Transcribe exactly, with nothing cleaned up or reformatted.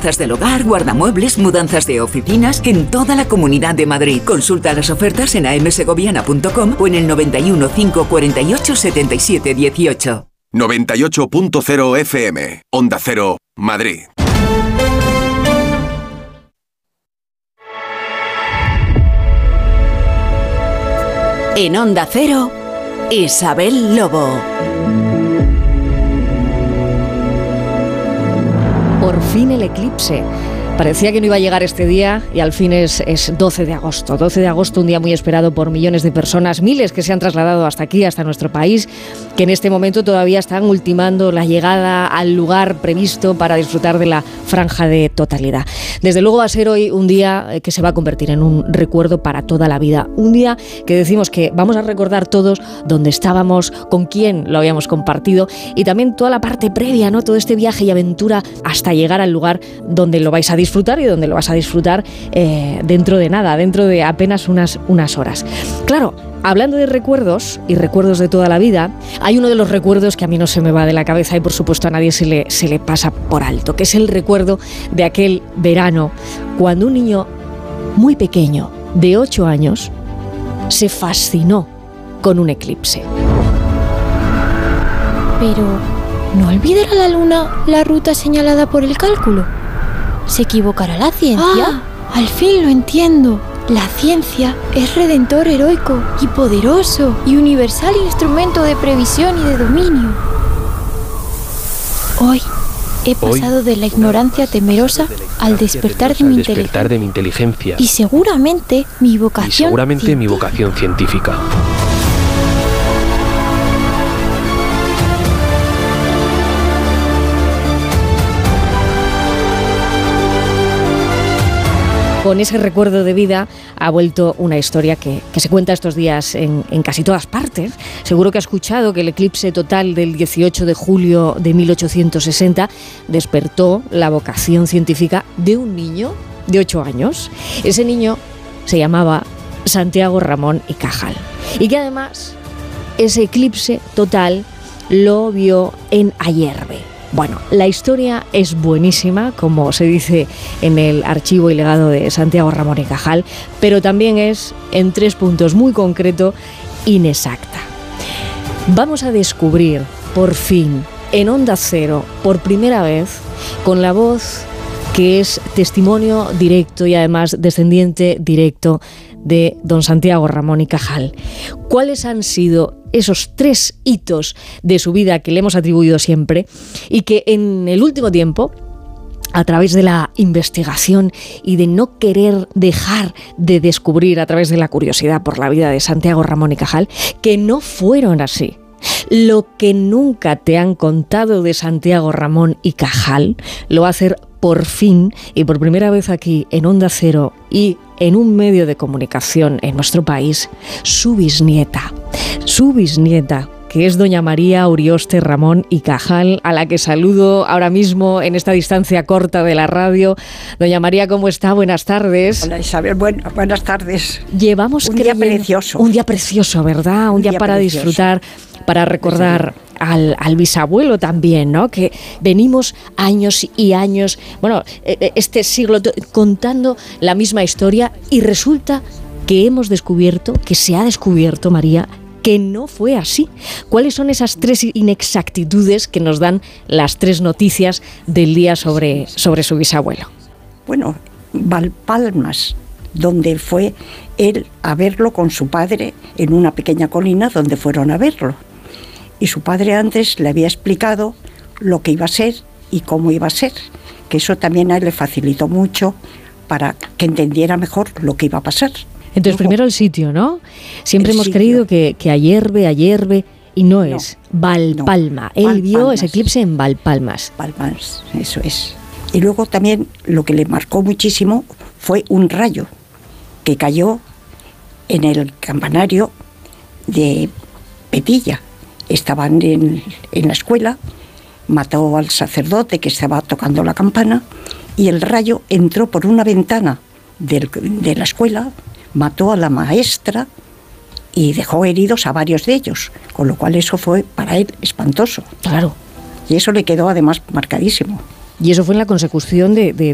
mudanzas del hogar, guardamuebles, mudanzas de oficinas en toda la Comunidad de Madrid. Consulta las ofertas en a m segoviana punto com o en el noventa y uno, cinco cuarenta y ocho, setenta y siete dieciocho. noventa y ocho punto cero F M, Onda Cero, Madrid. En Onda Cero, Isabel Lobo. Por fin el eclipse. Parecía que no iba a llegar este día y al fin es, es doce de agosto. doce de agosto, un día muy esperado por millones de personas, miles que se han trasladado hasta aquí, hasta nuestro país, que en este momento todavía están ultimando la llegada al lugar previsto para disfrutar de la franja de totalidad. Desde luego va a ser hoy un día que se va a convertir en un recuerdo para toda la vida. Un día que decimos que vamos a recordar todos dónde estábamos, con quién lo habíamos compartido y también toda la parte previa, ¿no? Todo este viaje y aventura hasta llegar al lugar donde lo vais a disfrutar. disfrutar y donde lo vas a disfrutar eh, dentro de nada, dentro de apenas unas, unas horas. Claro, hablando de recuerdos y recuerdos de toda la vida, hay uno de los recuerdos que a mí no se me va de la cabeza y por supuesto a nadie se le, se le pasa por alto, que es el recuerdo de aquel verano cuando un niño muy pequeño, de ocho años, se fascinó con un eclipse. Pero, ¿no olvidará la luna la ruta señalada por el cálculo? ¿Se equivocará la ciencia? Ah, al fin lo entiendo. La ciencia es redentor heroico y poderoso y universal instrumento de previsión y de dominio. Hoy he pasado Hoy, de la ignorancia temerosa al despertar, de, mi al despertar de mi inteligencia. Y seguramente mi vocación, y seguramente mi vocación científica. Con ese recuerdo de vida ha vuelto una historia que, que se cuenta estos días en, en casi todas partes. Seguro que ha escuchado que el eclipse total del dieciocho de julio de mil ochocientos sesenta despertó la vocación científica de un niño de ocho años. Ese niño se llamaba Santiago Ramón y Cajal. Y que además ese eclipse total lo vio en Ayerbe. Bueno, la historia es buenísima, como se dice en el archivo y legado de Santiago Ramón y Cajal, pero también es, en tres puntos muy concretos, inexacta. Vamos a descubrir, por fin, en Onda Cero, por primera vez, con la voz que es testimonio directo y además descendiente directo de don Santiago Ramón y Cajal, ¿cuáles han sido esos tres hitos de su vida que le hemos atribuido siempre y que en el último tiempo, a través de la investigación y de no querer dejar de descubrir a través de la curiosidad por la vida de Santiago Ramón y Cajal, que no fueron así? Lo que nunca te han contado de Santiago Ramón y Cajal lo va a hacer por fin y por primera vez aquí en Onda Cero y en un medio de comunicación en nuestro país, su bisnieta, su bisnieta, que es doña María Urioste Ramón y Cajal, a la que saludo ahora mismo en esta distancia corta de la radio. Doña María, ¿cómo está? Buenas tardes. Hola Isabel, Buen, buenas tardes. Llevamos un día precioso. Un día precioso, ¿verdad? Un, un día, día para precioso. Disfrutar, para recordar al, al bisabuelo también, ¿no? Que venimos años y años, bueno, este siglo contando la misma historia y resulta que hemos descubierto, que se ha descubierto, María, que no fue así. ¿Cuáles son esas tres inexactitudes que nos dan las tres noticias del día sobre, sobre su bisabuelo? Bueno, Valpalmas, donde fue él a verlo con su padre en una pequeña colina donde fueron a verlo. Y su padre antes le había explicado lo que iba a ser y cómo iba a ser, que eso también a él le facilitó mucho para que entendiera mejor lo que iba a pasar. Entonces, Luego, primero el sitio, ¿no? Siempre hemos sitio. creído que, que Ayerbe, Ayerbe, y no, no es Valpalma. No, Él Valpalmas. Vio ese eclipse en Valpalmas. Valpalmas, eso es. Y luego también lo que le marcó muchísimo fue un rayo que cayó en el campanario de Petilla. Estaban en, en la escuela, mató al sacerdote que estaba tocando la campana y el rayo entró por una ventana del, de la escuela, mató a la maestra y dejó heridos a varios de ellos, con lo cual eso fue para él espantoso. Claro. Y eso le quedó además marcadísimo. Y eso fue en la consecución de, de